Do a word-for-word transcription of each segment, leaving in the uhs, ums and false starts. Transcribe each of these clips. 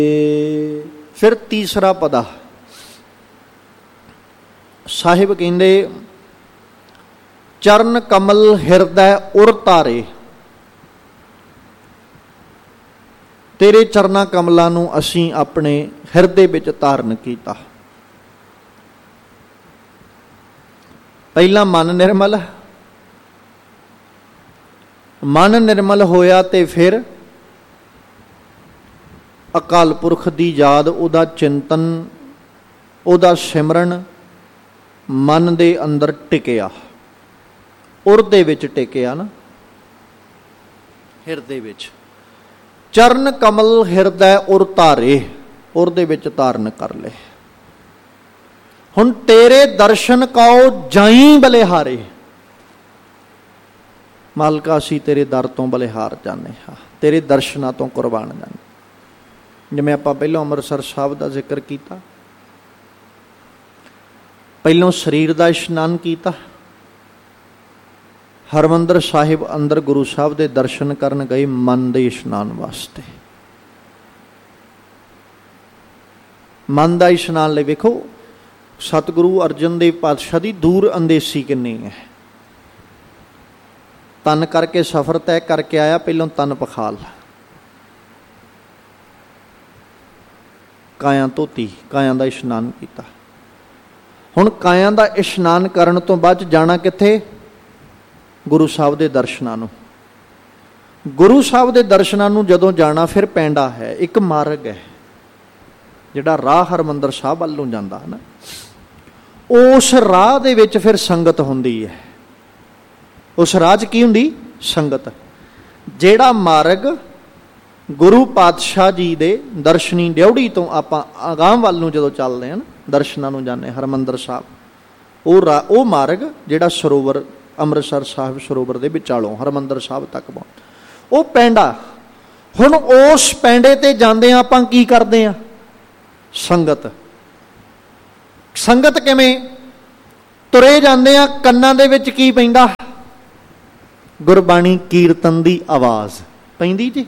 फिर तीसरा पदा साहिब कहते चरण कमल हिरदै उर तारे। तेरे चरना कमलों नूं असीं अपने हिरदे विच धारण कीता। पहला मन निर्मल, मन निर्मल होया ते फिर अकाल पुरख की याद, उहदा चिंतन, उहदा सिमरन मन दे अंदर टिकिया, उर दे विच टिकिया ना, हिरदे विच। चरण कमल हिरदै उर तारे, उर दे विच धारण कर ले। हुण तेरे दर्शन काओ जाई बलिहारे। मालका असीं तेरे दर तो बलिहार जाने हाँ, तेरे दर्शनां तो कुर्बान जाने। जिवें आपां पहलों अमृतसर साहब का जिक्र किया, पहलों शरीर का इशनान किया, हरमंदर साहिब अंदर गुरु साहब के दर्शन करन गए मन के इशनान वास्ते। मन का इशनान ले वेखो सतगुरु अर्जन देव पातशाह की दूर अंदेसी किन्नी है। तन करके सफर तय करके आया, पहलों तन पखाल, काया धोती, काया का इशनान किया। हुण काया का इशनान करन तो बाद जाना कित्थे? गुरु साहब के दर्शनां नूं। गुरु साहब के दर्शनां नूं जदों जाना फिर पैंडा है, एक मार्ग है जिहड़ा राह हरमंदर साहब वल्लों जांदा है ना, उस राह दे विच फिर संगत हुंदी है। उस राह च की हुंदी? संगत। जिहड़ा मार्ग गुरु पातशाह जी दे दर्शनी ड्योढ़ी तो आपां अगाम वल नूं जदों चलदे हैं ना, दर्शनां नूं जाने हरमंदर साहब, वो राह वो मार्ग जिहड़ा सरोवर अमृतसर साहिब सरोवर दे विचालों हरमंदर साहब तक पहुंच, वो पैंडा। हुण उस पैंडे ते जांदे आपां की करदे आ? संगत। संगत किवें? तुरे जांदे आ, कन्नां दे विच की पैंदा? गुरबाणी कीर्तन दी आवाज़ पैंदी जी।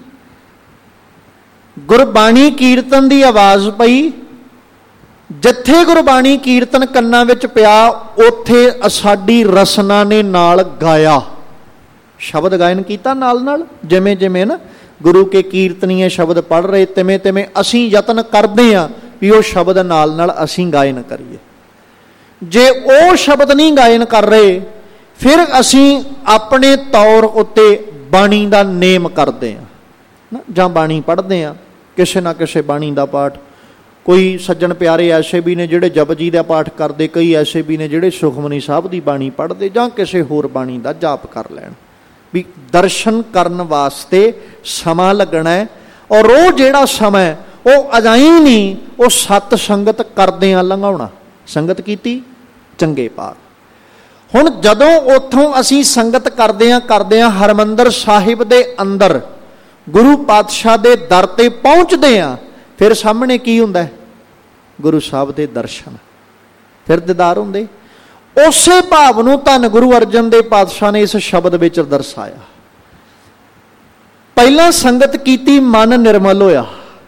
गुरबाणी कीर्तन दी आवाज़ पई, जिथे गुरबाणी कीर्तन कन्नां विच पिया उत्थे साडी रसना ने नाल गाया, शब्द गायन किया नाल नाल। जिमें जिमें ना गुरु के कीर्तनीय शब्द पढ़ रहे, तिवें तिवें असीं यतन करदे आ भी वो शब्द नाल नाल असीं गायन करिए। जे वो शब्द नहीं गायन कर रहे फिर असीं अपने तौर उत्ते बाणी का नेम करते हैं ना, जां बाणी पढ़ते हैं, किसी ना किसी बाणी का पाठ। कोई सज्जन प्यारे ऐसे भी ने जिहड़े जपजी का पाठ करते, कई ऐसे भी ने जिहड़े सुखमनी साहब की बाणी पढ़ते, जां किसी होर बाणी का जाप कर लैण। भी दर्शन करन वास्ते समा लगना है, और वो जिहड़ा समय वो अजाई नहीं, वो सत संगत करदे लंघाउणा। संगत कीती चंगे पार। हुण जदों उत्थों असीं संगत करदियां करदियां हरमंदर साहिब दे अंदर गुरु पातशाह दे दर ते पहुंचदे आ, फिर सामने की हुंदा है? गुरु साहब दे दर्शन, फिर दीदार हुंदे। उसे भाव नूं धन गुरु अर्जन देव पातशाह ने इस शब्द विच दर्शाया। पहला संगत कीती, मन निर्मल होया।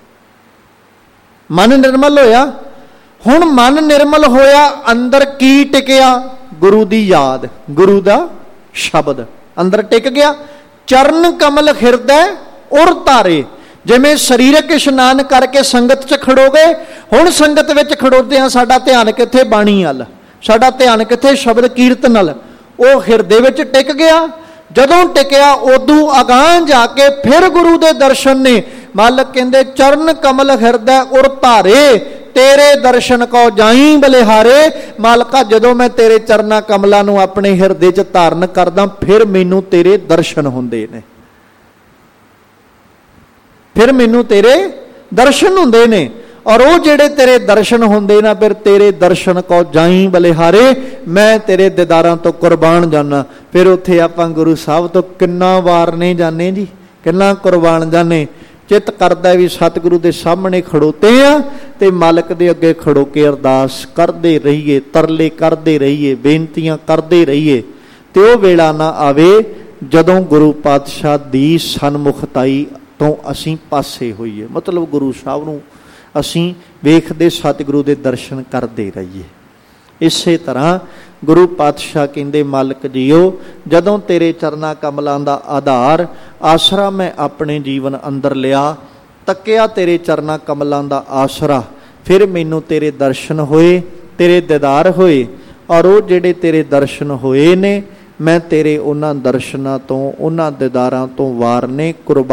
मन निर्मल होया। हुण मन निर्मल होया, अंदर की टिकिया? गुरु दी याद, गुरु दा शब्द अंदर टिक गया। चरण कमल हिरदै उर तारे। जिवें शरीरक इशनान करके संगत च खड़ो गए, हुण संगत विच खड़ोते हैं, साडा ध्यान कित्थे? बाणी अल, साडा ध्यान कित्थे? शब्द कीर्तन अल। वो हिरदे विच टिक गया। जदों टिकिया उदों अगां जाके फिर गुरु दे दर्शन ने। मालक कहंदे चरण कमल हिरदै उर तारे, तेरे दर्शन को जाई बलिहारे। मालका जदों मैं तेरे चरना कमलों नूं अपने हिरदे च धारण करदा, फिर मैनूं तेरे दर्शन हुंदे ने, फिर मैनूं तेरे दर्शन हुंदे ने। और वो जेड़े तेरे दर्शन हुंदे ना, फिर तेरे दर्शन को जाई बलिहारे, मैं तेरे दीदारां तो कुर्बान जाना। फिर उत्थे आपां गुरु साहब तो किन्ना वार नहीं जाने जी, किन्ना कुर्बान जाने। चित करदा भी सतगुरु के सामने खड़ोते हैं तो मालक के अगे खड़ो के अरदास करते रहिए, तरले करते रहिए, बेनतियां करते रहिए। तो वह वेला ना आवे जदों गुरु पातशाह की सन्मुखताई तो असीं पासे होईए। मतलब गुरु साहब नूं ਅਸੀਂ ਵੇਖਦੇ ਸਤਿਗੁਰੂ ਦੇ ਦਰਸ਼ਨ ਕਰਦੇ ਰਹੀਏ। ਇਸੇ ਤਰ੍ਹਾਂ ਗੁਰੂ ਪਾਤਸ਼ਾਹ ਕਹਿੰਦੇ, ਮਾਲਕ ਜੀਓ, ਜਦੋਂ ਤੇਰੇ ਚਰਨਾਂ ਕਮਲਾਂ ਦਾ ਆਧਾਰ ਆਸਰਾ ਮੈਂ ਆਪਣੇ ਜੀਵਨ ਅੰਦਰ ਲਿਆ, ਤੱਕਿਆ ਤੇਰੇ ਚਰਨਾਂ ਕਮਲਾਂ ਦਾ ਆਸਰਾ, ਫਿਰ ਮੈਨੂੰ ਤੇਰੇ ਦਰਸ਼ਨ ਹੋਏ, ਤੇਰੇ ਦੀਦਾਰ ਹੋਏ। ਔਰ ਉਹ ਜਿਹੜੇ ਤੇਰੇ ਦਰਸ਼ਨ ਹੋਏ ਨੇ, ਮੈਂ ਤੇਰੇ ਉਹਨਾਂ ਦਰਸ਼ਨਾਂ ਤੋਂ, ਉਹਨਾਂ ਦੀਦਾਰਾਂ ਤੋਂ ਵਾਰ ਨੇ ਕੁਰਬਾਨ